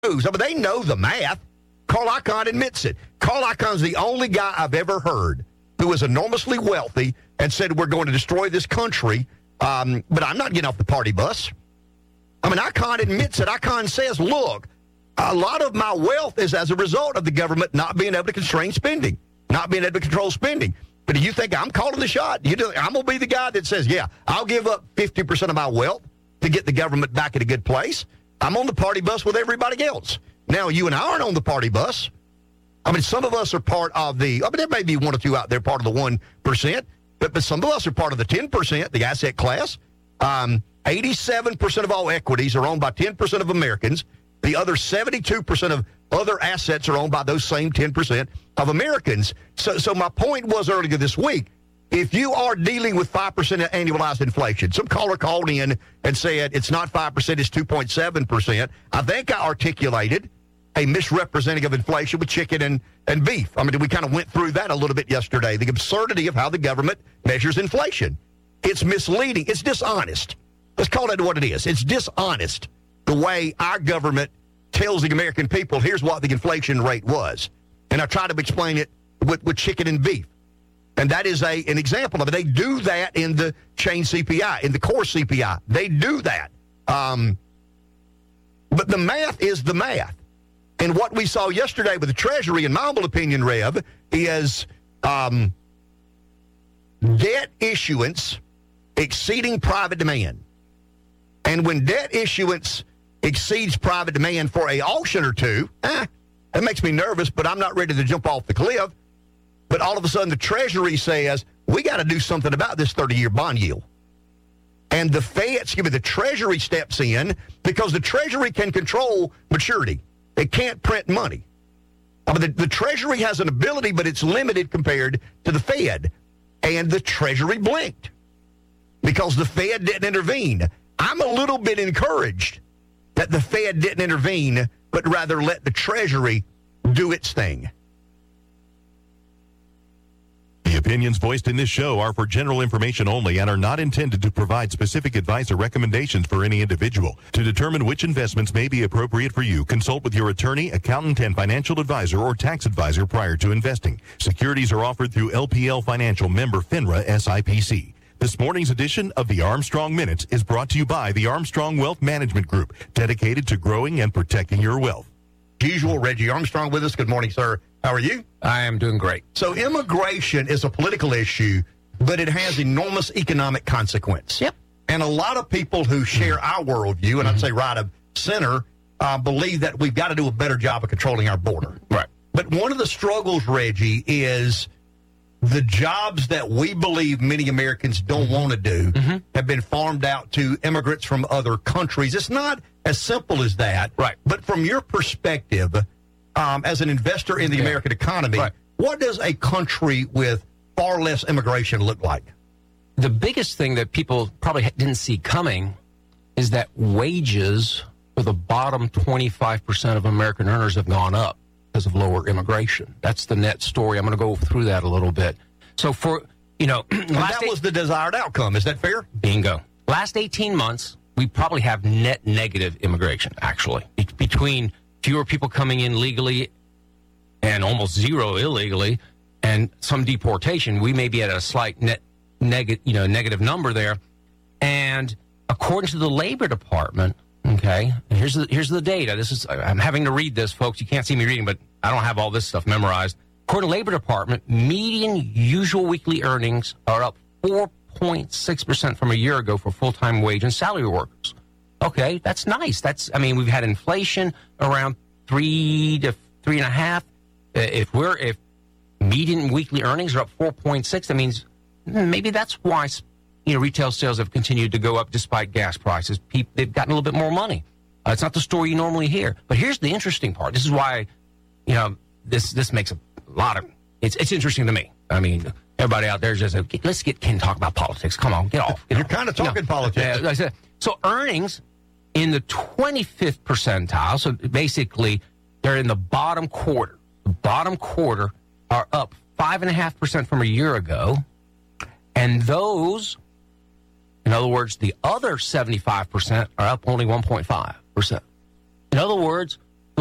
I mean, they know the math. Carl Icahn admits it. Carl Icahn's the only guy I've ever heard who is enormously wealthy and said we're going to destroy this country, but I'm not getting off the party bus. I mean, Icahn admits it. Icahn says, look, a lot of my wealth is as a result of the government not being able to constrain spending, not being able to control spending. But do you think I'm calling the shot? I'm going to be the guy that says, yeah, I'll give up 50% of my wealth to get the government back in a good place. I'm on the party bus with everybody else. Now, you and I aren't on the party bus. I mean, some of us are part of there may be one or two out there part of the 1%, but some of us are part of the 10%, the asset class. 87% of all equities are owned by 10% of Americans. The other 72% of other assets are owned by those same 10% of Americans. So my point was earlier this week, if you are dealing with 5% annualized inflation, some caller called in and said it's not 5%, it's 2.7%. I think I articulated a misrepresenting of inflation with chicken and beef. I mean, we kind of went through that a little bit yesterday, the absurdity of how the government measures inflation. It's misleading. It's dishonest. Let's call it what it is. It's dishonest the way our government tells the American people, here's what the inflation rate was. And I try to explain it with chicken and beef. And that is an example of it. They do that in the chain CPI, in the core CPI. They do that. But the math is the math. And what we saw yesterday with the Treasury, in my humble opinion, Rev, is debt issuance exceeding private demand. And when debt issuance exceeds private demand for an auction or two, that makes me nervous, but I'm not ready to jump off the cliff. But all of a sudden, the Treasury says, we got to do something about this 30-year bond yield. And the Treasury steps in because the Treasury can control maturity. It can't print money. I mean, the Treasury has an ability, but it's limited compared to the Fed. And the Treasury blinked because the Fed didn't intervene. I'm a little bit encouraged that the Fed didn't intervene, but rather let the Treasury do its thing. The opinions voiced in this show are for general information only and are not intended to provide specific advice or recommendations for any individual. To determine which investments may be appropriate for you, consult with your attorney, accountant, and financial advisor or tax advisor prior to investing. Securities are offered through LPL Financial, member FINRA SIPC. This morning's edition of the Armstrong Minute is brought to you by the Armstrong Wealth Management Group, dedicated to growing and protecting your wealth. As usual, Reggie Armstrong with us. Good morning, sir. How are you? I am doing great. So immigration is a political issue, but it has enormous economic consequence. Yep. And a lot of people who share our worldview, and I'd say right of center, believe that we've got to do a better job of controlling our border. Right. But one of the struggles, Reggie, is the jobs that we believe many Americans don't want to do have been farmed out to immigrants from other countries. It's not as simple as that. Right. But from your perspective, as an investor in the American economy, what does a country with far less immigration look like? The biggest thing that people probably didn't see coming is that wages for the bottom 25% of American earners have gone up because of lower immigration. That's the net story. I'm going to go through that a little bit. So that was the desired outcome. Is that fair? Bingo. Last 18 months, we probably have net negative immigration, actually, between fewer people coming in legally and almost zero illegally, and some deportation. We may be at a slight negative number there. And according to the Labor Department, okay, and here's the data. I'm having to read this, folks. You can't see me reading, but I don't have all this stuff memorized. According to the Labor Department, median usual weekly earnings are up 4.6% from a year ago for full-time wage and salary workers. Okay, that's nice. We've had inflation around 3 to 3.5. If median weekly earnings are up 4.6, that means maybe that's why retail sales have continued to go up despite gas prices. They've gotten a little bit more money. It's not the story you normally hear. But here's the interesting part. This is why, this makes a lot of it's interesting to me. I mean, everybody out there is just let's get Ken talk about politics. Come on, get off. You're kind of talking politics. Like I said, so earnings in the 25th percentile. So basically, they're in the bottom quarter. The bottom quarter are up 5.5% from a year ago, and those, in other words, the other 75% are up only 1.5%. In other words,